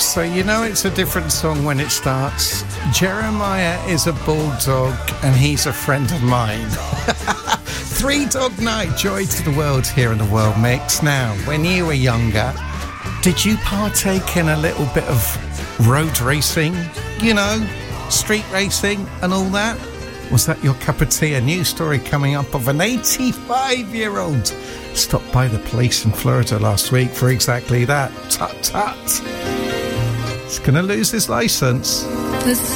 So you know it's a different song when it starts. Jeremiah is a bulldog and he's a friend of mine. Three Dog Night, joy to the world here in the World Mix. Now, when you were younger, did you partake in a little bit of road racing? You know, street racing and all that? Was that your cup of tea? A news story coming up of an 85-year-old stopped by the police in Florida last week for exactly that. Tut tut. He's going to lose his license. The